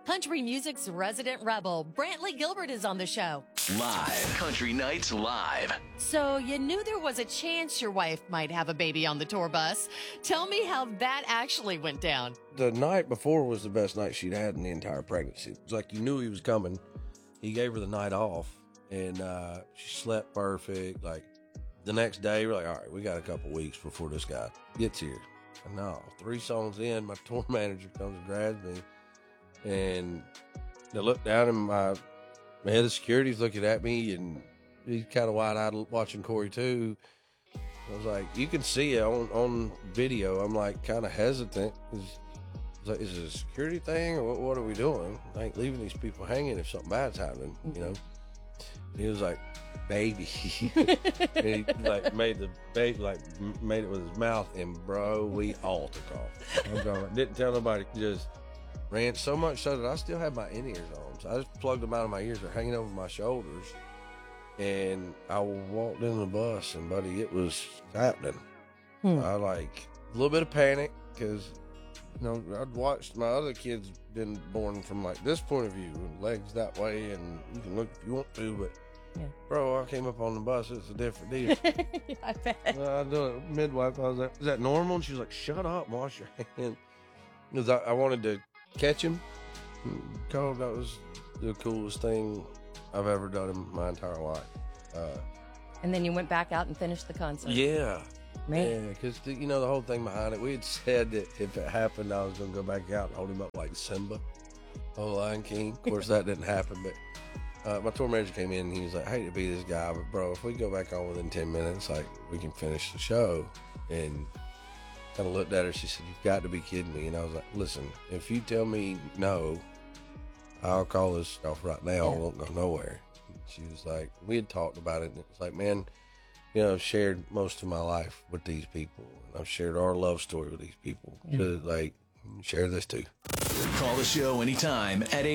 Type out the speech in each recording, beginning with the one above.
Country music's resident rebel, Brantley Gilbert, is on the show. Live. Country Nights Live. So you knew there was a chance your wife might have a baby on the tour bus. Tell me how that actually went down. The night before was the best night she'd had in the entire pregnancy. It was like you knew he was coming. He gave her the night off, and she slept perfect. Like, the next day, we're like, all right, we got a couple weeks before this guy gets here. And no, 3 songs in, my tour manager comes and grabs me, and I look down, and my head of security's looking at me, and he's kind of wide-eyed watching Corey too. I was like, you can see it on video. I'm like kind of hesitant. Like, is it a security thing, or what are we doing? I ain't leaving these people hanging if something bad's happening, you know? And he was like, baby. And he like made the baby, like made it with his mouth, and bro, we all took off. I'm going, didn't tell nobody, just ran so much so that I still had my in-ears on. So I just plugged them out of my ears. They're hanging over my shoulders. And I walked in the bus, and buddy, it was happening. I like a little bit of panic, because you know, I'd watched my other kids been born from like this point of view, and legs that way, and you can look if you want to, but yeah. Bro, I came up on the bus, it's a different deal. Yeah, I bet. I do it, midwife, I was like, is that normal? And she was like, shut up, wash your hands. Because I wanted to catch him. That was the coolest thing I've ever done in my entire life. And then you went back out and finished the concert. Yeah. Man. Yeah, because, you know, the whole thing behind it, we had said that if it happened, I was going to go back out and hold him up like Simba, oh, Lion King. Of course, that didn't happen, but my tour manager came in, and he was like, I hate to be this guy, but bro, if we go back on within 10 minutes, like, we can finish the show. And kind of looked at her, she said, you've got to be kidding me. And I was like, listen, if you tell me no, I'll call this off right now. I won't go nowhere. And she was like, we had talked about it, and it was like, man, you know, I've shared most of my life with these people, and I've shared our love story with these people. So, like, share this too. Call the show anytime at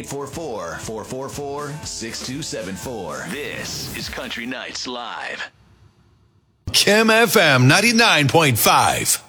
844-444-6274. This is Country Nights Live. Kim FM 99.5.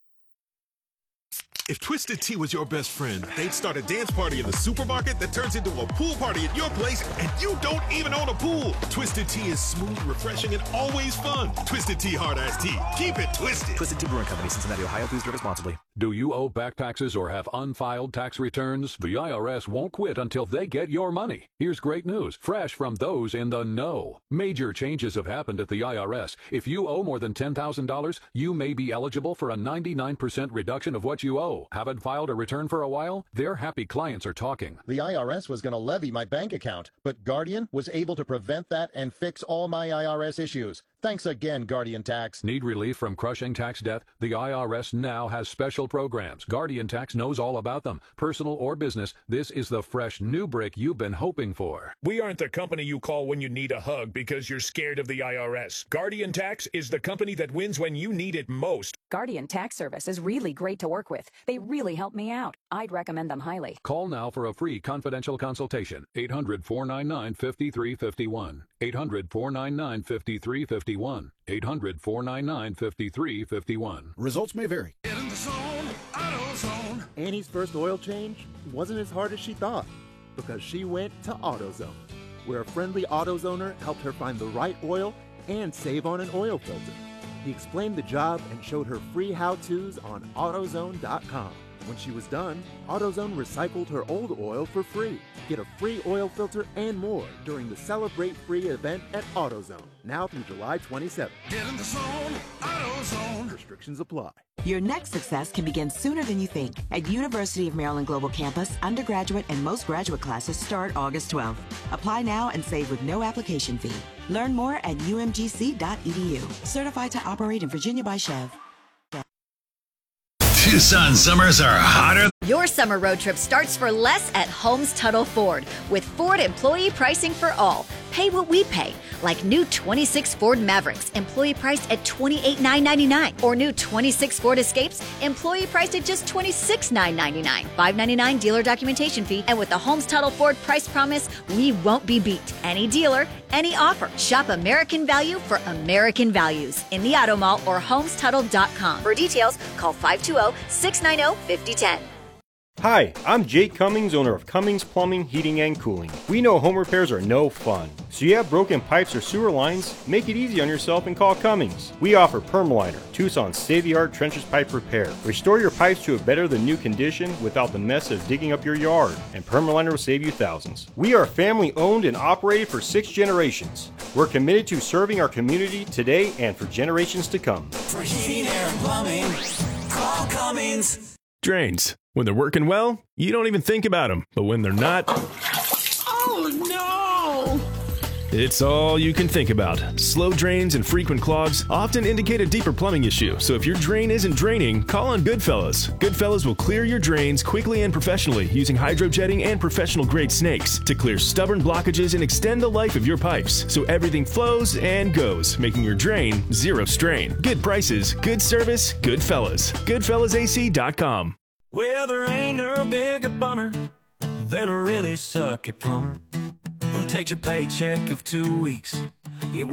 If Twisted Tea was your best friend, they'd start a dance party in the supermarket that turns into a pool party at your place, and you don't even own a pool. Twisted Tea is smooth, refreshing, and always fun. Twisted Tea Hard Iced Tea. Keep it twisted. Twisted Tea Brewing Company, Cincinnati, Ohio. Please drink responsibly. Do you owe back taxes or have unfiled tax returns? The IRS won't quit until they get your money. Here's great news, fresh from those in the know. Major changes have happened at the IRS. If you owe more than $10,000, you may be eligible for a 99% reduction of what you owe. Haven't filed a return for a while? Their happy clients are talking. The IRS was going to levy my bank account, but Guardian was able to prevent that and fix all my IRS issues. Thanks again, Guardian Tax. Need relief from crushing tax debt? The IRS now has special programs. Guardian Tax knows all about them. Personal or business, this is the fresh new brick you've been hoping for. We aren't the company you call when you need a hug because you're scared of the IRS. Guardian Tax is the company that wins when you need it most. Guardian Tax Service is really great to work with. They really help me out. I'd recommend them highly. Call now for a free confidential consultation. 800-499-5351. 800-499-5351. 800-499-5351. Results may vary. Get in the zone, AutoZone. Annie's first oil change wasn't as hard as she thought because she went to AutoZone, where a friendly AutoZoner helped her find the right oil and save on an oil filter. He explained the job and showed her free how-tos on AutoZone.com. When she was done, AutoZone recycled her old oil for free. Get a free oil filter and more during the Celebrate Free event at AutoZone, now through July 27th. Get in the zone, AutoZone. Restrictions apply. Your next success can begin sooner than you think. At University of Maryland Global Campus, undergraduate and most graduate classes start August 12th. Apply now and save with no application fee. Learn more at umgc.edu. Certified to operate in Virginia by Chev. Tucson summers are hotter. Your summer road trip starts for less at Holmes Tuttle Ford with Ford employee pricing for all. Pay what we pay, like new 26 Ford Mavericks, employee priced at $28,999, or new 26 Ford Escapes, employee priced at just $26,999. $599 dealer documentation fee, and with the Holmes Tuttle Ford price promise, we won't be beat. Any dealer, any offer. Shop American value for American values in the Auto Mall or HolmesTuttle.com. For details, call 520-690-5010. Hi, I'm Jake Cummings, owner of Cummings Plumbing, Heating, and Cooling. We know home repairs are no fun. So you have broken pipes or sewer lines? Make it easy on yourself and call Cummings. We offer Permaliner, Tucson's state-of-the-art trenchless pipe repair. Restore your pipes to a better than new condition without the mess of digging up your yard, and Permaliner will save you thousands. We are family owned and operated for 6 generations. We're committed to serving our community today and for generations to come. For heating, air, and plumbing, call Cummings. Drains. When they're working well, you don't even think about them. But when they're not, Oh, no! it's all you can think about. Slow drains and frequent clogs often indicate a deeper plumbing issue. So if your drain isn't draining, call on Goodfellas. Goodfellas will clear your drains quickly and professionally using hydrojetting and professional-grade snakes to clear stubborn blockages and extend the life of your pipes so everything flows and goes, making your drain zero strain. Good prices, good service, Goodfellas. GoodfellasAC.com. Well, there ain't no bigger bummer than a really sucky plumber who takes your paycheck of 2 weeks. It